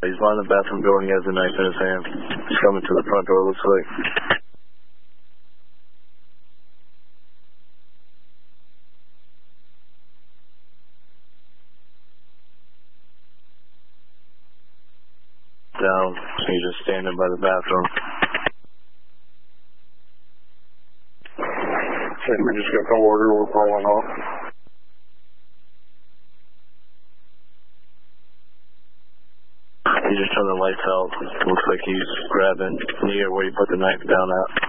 He's behind the bathroom door and he has a knife in his hand. He's coming to the front door, looks like. Down. He's just standing by the bathroom. Okay, we just got the order. We're calling off. He just turned the lights out. Looks like he's grabbing near where you put the knife down at.